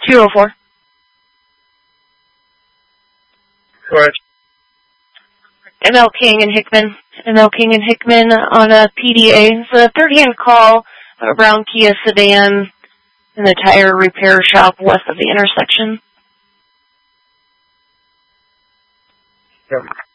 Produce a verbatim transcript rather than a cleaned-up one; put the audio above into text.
two oh four. Correct. M L King and Hickman. M L King and Hickman on a P D A. It's a third-hand call around Kia Sedan in the tire repair shop west of the intersection. Yep.